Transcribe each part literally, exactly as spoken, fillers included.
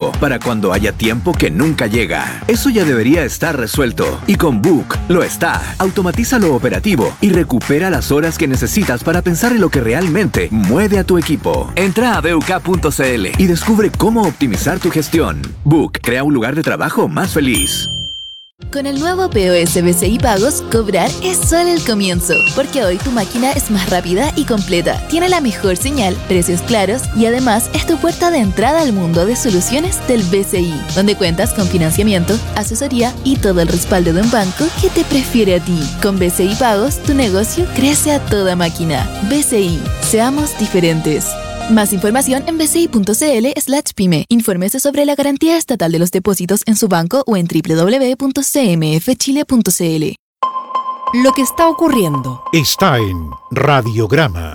tiempo, para cuando haya tiempo que nunca llega. Eso ya debería estar resuelto. Y con Book lo está. Automatiza lo operativo y recupera las horas que necesitas para pensar en lo que realmente mueve a tu equipo. Entra a b u k punto c l y descubre cómo optimizar tu gestión. Book crea un lugar de trabajo más feliz. Con el nuevo P O S B C I Pagos, cobrar es solo el comienzo, porque hoy tu máquina es más rápida y completa, tiene la mejor señal, precios claros y además es tu puerta de entrada al mundo de soluciones del B C I, donde cuentas con financiamiento, asesoría y todo el respaldo de un banco que te prefiere a ti. Con B C I Pagos, tu negocio crece a toda máquina. B C I, seamos diferentes. Más información en b c i punto c l slash pyme. Infórmese sobre la garantía estatal de los depósitos en su banco o en w w w punto c m f chile punto c l. Lo que está ocurriendo está en Radiograma.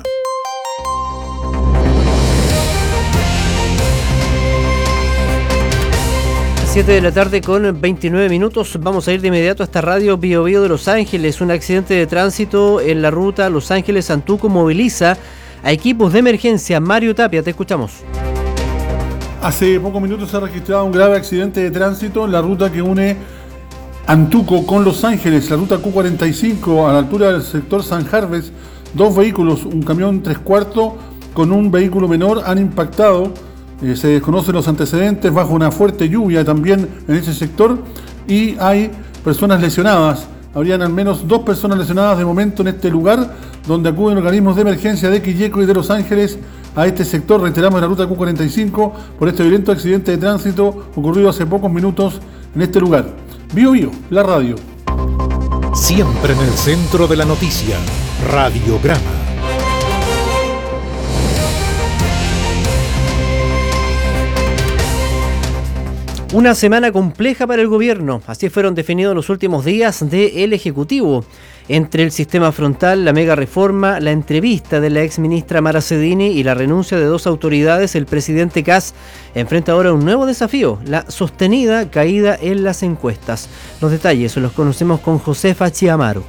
siete de la tarde con veintinueve minutos. Vamos a ir de inmediato hasta Radio Bio Bio de Los Ángeles. Un accidente de tránsito en la ruta Los Ángeles-Santuco moviliza a equipos de emergencia. Mario Tapia, te escuchamos. Hace pocos minutos se ha registrado un grave accidente de tránsito en la ruta que une Antuco con Los Ángeles, la ruta Q cuarenta y cinco, a la altura del sector San Jarves. Dos vehículos, un camión tres cuartos con un vehículo menor, han impactado. Eh, se desconocen los antecedentes bajo una fuerte lluvia también en ese sector y hay personas lesionadas. Habrían al menos dos personas lesionadas de momento en este lugar, donde acuden organismos de emergencia de Quilleco y de Los Ángeles a este sector. Reiteramos, en la ruta Q cuarenta y cinco, por este violento accidente de tránsito ocurrido hace pocos minutos en este lugar. Bio Bio, la radio. Siempre en el centro de la noticia. Radiograma. Una semana compleja para el gobierno, así fueron definidos los últimos días del Ejecutivo. Entre el sistema frontal, la mega reforma, la entrevista de la exministra Mara Cedini y la renuncia de dos autoridades, el presidente Kast enfrenta ahora un nuevo desafío, la sostenida caída en las encuestas. Los detalles los conocemos con Josefa Chiamaro.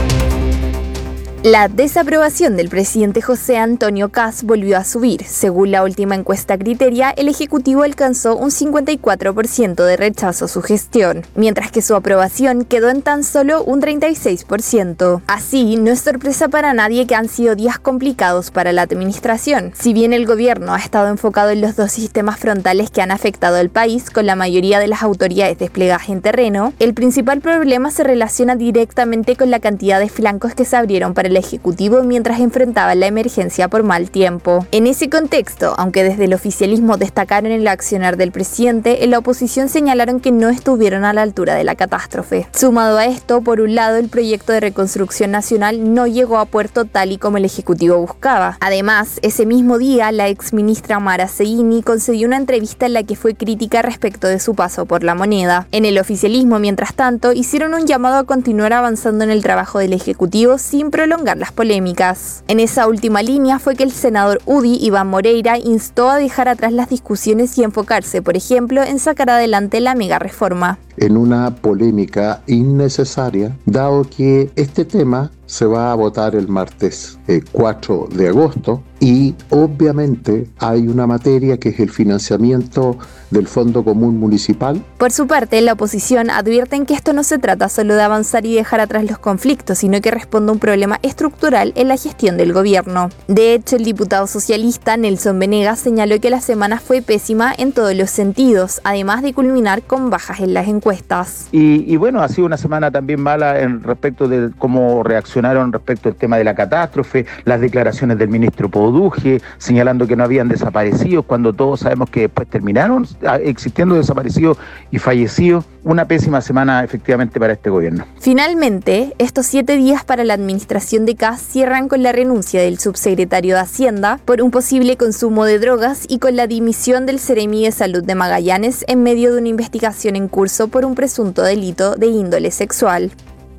La desaprobación del presidente José Antonio Kast volvió a subir. Según la última encuesta Criteria, el Ejecutivo alcanzó un cincuenta y cuatro por ciento de rechazo a su gestión, mientras que su aprobación quedó en tan solo un treinta y seis por ciento. Así, no es sorpresa para nadie que han sido días complicados para la administración. Si bien el gobierno ha estado enfocado en los dos sistemas frontales que han afectado al país, con la mayoría de las autoridades desplegadas en terreno, el principal problema se relaciona directamente con la cantidad de flancos que se abrieron para el Ejecutivo mientras enfrentaba la emergencia por mal tiempo. En ese contexto, aunque desde el oficialismo destacaron el accionar del presidente, en la oposición señalaron que no estuvieron a la altura de la catástrofe. Sumado a esto, por un lado, el proyecto de reconstrucción nacional no llegó a puerto tal y como el Ejecutivo buscaba. Además, ese mismo día, la exministra Mara Cedini concedió una entrevista en la que fue crítica respecto de su paso por la moneda. En el oficialismo, mientras tanto, hicieron un llamado a continuar avanzando en el trabajo del Ejecutivo sin prolongar las polémicas. En esa última línea fue que el senador U D I, Iván Moreira, instó a dejar atrás las discusiones y enfocarse, por ejemplo, en sacar adelante la mega reforma. En una polémica innecesaria, dado que este tema se va a votar el martes eh, cuatro de agosto y obviamente hay una materia que es el financiamiento del Fondo Común Municipal. Por su parte, la oposición advierten que esto no se trata solo de avanzar y dejar atrás los conflictos, sino que responde a un problema estructural en la gestión del gobierno. De hecho, el diputado socialista Nelson Venegas señaló que la semana fue pésima en todos los sentidos, además de culminar con bajas en las encuestas. Y, y bueno, ha sido una semana también mala en respecto de cómo reaccionaron respecto al tema de la catástrofe, las declaraciones del ministro Poduje, señalando que no habían desaparecidos, cuando todos sabemos que después terminaron existiendo desaparecidos y fallecidos. Una pésima semana efectivamente para este gobierno. Finalmente, estos siete días para la administración de Kast cierran con la renuncia del subsecretario de Hacienda por un posible consumo de drogas y con la dimisión del Seremi de Salud de Magallanes en medio de una investigación en curso por un presunto delito de índole sexual.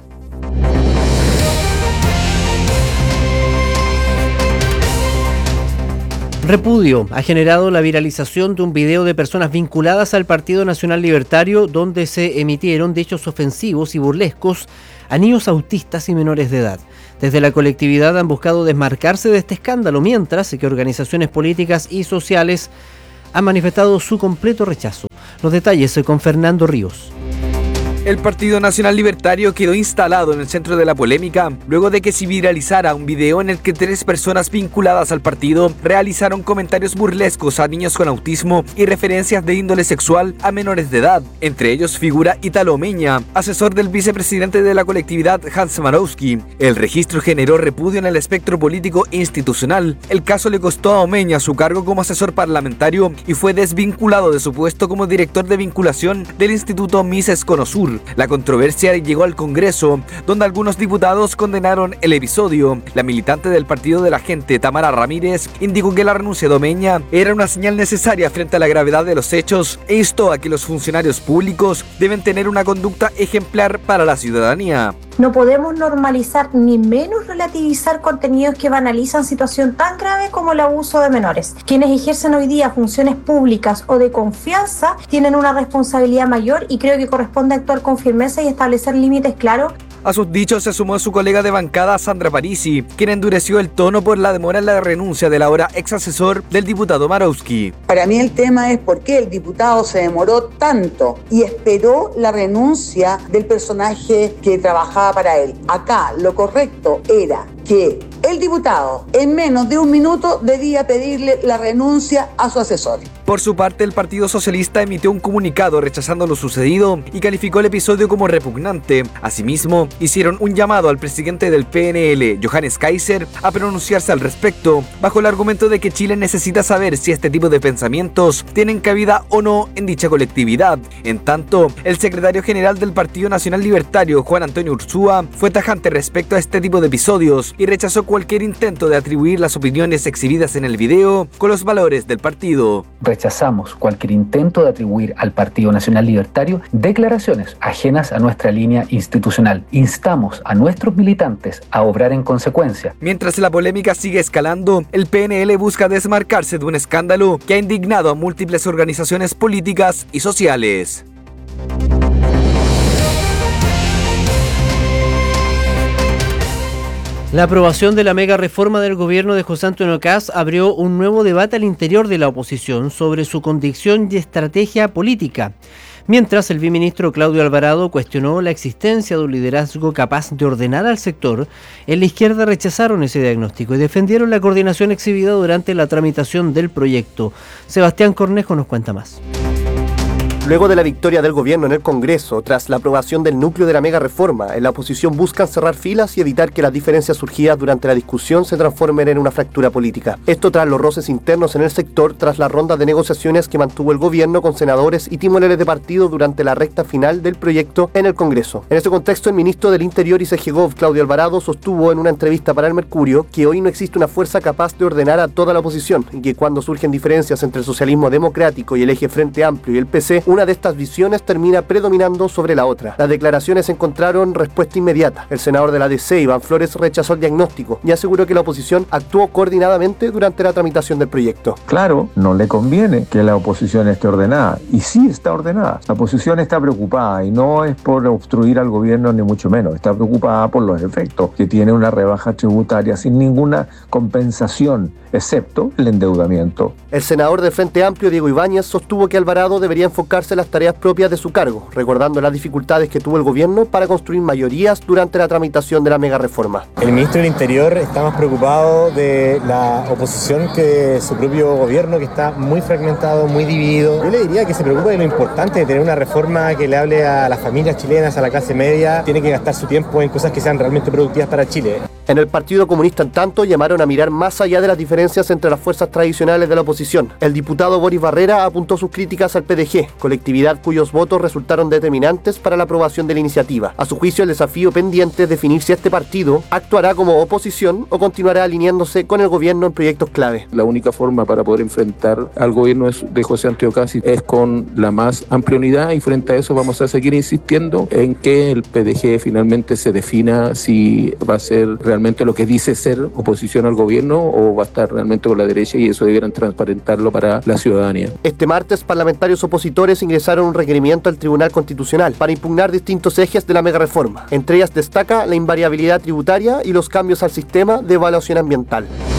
Repudio ha generado la viralización de un video de personas vinculadas al Partido Nacional Libertario donde se emitieron dichos ofensivos y burlescos a niños autistas y menores de edad. Desde la colectividad han buscado desmarcarse de este escándalo, mientras que organizaciones políticas y sociales han manifestado su completo rechazo. Los detalles con Fernando Ríos. El Partido Nacional Libertario quedó instalado en el centro de la polémica luego de que se viralizara un video en el que tres personas vinculadas al partido realizaron comentarios burlescos a niños con autismo y referencias de índole sexual a menores de edad. Entre ellos figura Italo Omeña, asesor del vicepresidente de la colectividad Hans Marowski. El registro generó repudio en el espectro político e institucional. El caso le costó a Omeña su cargo como asesor parlamentario y fue desvinculado de su puesto como director de vinculación del Instituto Mises Conosur. La controversia llegó al Congreso, donde algunos diputados condenaron el episodio. La militante del Partido de la Gente, Tamara Ramírez, indicó que la renuncia de Omeña era una señal necesaria frente a la gravedad de los hechos e instó a que los funcionarios públicos deben tener una conducta ejemplar para la ciudadanía. No podemos normalizar ni menos relativizar contenidos que banalizan situación tan grave como el abuso de menores. Quienes ejercen hoy día funciones públicas o de confianza tienen una responsabilidad mayor y creo que corresponde actuar con firmeza y establecer límites claros. A sus dichos se sumó su colega de bancada Sandra Parisi, quien endureció el tono por la demora en la renuncia del ahora ex asesor del diputado Marowski. Para mí el tema es por qué el diputado se demoró tanto y esperó la renuncia del personaje que trabajaba para él. Acá lo correcto era que el diputado en menos de un minuto debía pedirle la renuncia a su asesor. Por su parte, el Partido Socialista emitió un comunicado rechazando lo sucedido y calificó el episodio como repugnante. Asimismo, hicieron un llamado al presidente del P N L, Johannes Kaiser, a pronunciarse al respecto, bajo el argumento de que Chile necesita saber si este tipo de pensamientos tienen cabida o no en dicha colectividad. En tanto, el secretario general del Partido Nacional Libertario, Juan Antonio Ursúa, fue tajante respecto a este tipo de episodios y rechazó cualquier intento de atribuir las opiniones exhibidas en el video con los valores del partido. Rechazamos cualquier intento de atribuir al Partido Nacional Libertario declaraciones ajenas a nuestra línea institucional. Instamos a nuestros militantes a obrar en consecuencia. Mientras la polémica sigue escalando, el P N L busca desmarcarse de un escándalo que ha indignado a múltiples organizaciones políticas y sociales. La aprobación de la mega reforma del gobierno de José Antonio Kast abrió un nuevo debate al interior de la oposición sobre su condición y estrategia política. Mientras el viceministro Claudio Alvarado cuestionó la existencia de un liderazgo capaz de ordenar al sector, en la izquierda rechazaron ese diagnóstico y defendieron la coordinación exhibida durante la tramitación del proyecto. Sebastián Cornejo nos cuenta más. Luego de la victoria del gobierno en el Congreso, tras la aprobación del núcleo de la mega reforma, en la oposición buscan cerrar filas y evitar que las diferencias surgidas durante la discusión se transformen en una fractura política. Esto tras los roces internos en el sector, tras la ronda de negociaciones que mantuvo el gobierno con senadores y timoneles de partido durante la recta final del proyecto en el Congreso. En ese contexto, el ministro del Interior y Segegov, Claudio Alvarado, sostuvo en una entrevista para El Mercurio que hoy no existe una fuerza capaz de ordenar a toda la oposición y que cuando surgen diferencias entre el socialismo democrático y el eje Frente Amplio y el P C, una de estas visiones termina predominando sobre la otra. Las declaraciones encontraron respuesta inmediata. El senador de la D C, Iván Flores, rechazó el diagnóstico y aseguró que la oposición actuó coordinadamente durante la tramitación del proyecto. Claro, no le conviene que la oposición esté ordenada, y sí está ordenada. La oposición está preocupada y no es por obstruir al gobierno ni mucho menos, está preocupada por los efectos que tiene una rebaja tributaria sin ninguna compensación, excepto el endeudamiento. El senador del Frente Amplio, Diego Ibáñez, sostuvo que Alvarado debería enfocarse en las tareas propias de su cargo, recordando las dificultades que tuvo el gobierno para construir mayorías durante la tramitación de la mega reforma. El ministro del Interior está más preocupado de la oposición que de su propio gobierno, que está muy fragmentado, muy dividido. Yo le diría que se preocupe de lo importante de tener una reforma que le hable a las familias chilenas, a la clase media. Tiene que gastar su tiempo en cosas que sean realmente productivas para Chile. En el Partido Comunista, en tanto, llamaron a mirar más allá de las diferencias entre las fuerzas tradicionales de la oposición. El diputado Boris Barrera apuntó sus críticas al P D G, colectividad cuyos votos resultaron determinantes para la aprobación de la iniciativa. A su juicio, el desafío pendiente es definir si este partido actuará como oposición o continuará alineándose con el gobierno en proyectos clave. La única forma para poder enfrentar al gobierno de José Antonio Kast es con la más amplia unidad, y frente a eso vamos a seguir insistiendo en que el P D G finalmente se defina si va a ser realmente lo que dice ser oposición al gobierno o va a estar realmente con la derecha, y eso debieran transparentarlo para la ciudadanía. Este martes, parlamentarios opositores ingresaron un requerimiento al Tribunal Constitucional para impugnar distintos ejes de la mega reforma. Entre ellas destaca la invariabilidad tributaria y los cambios al sistema de evaluación ambiental.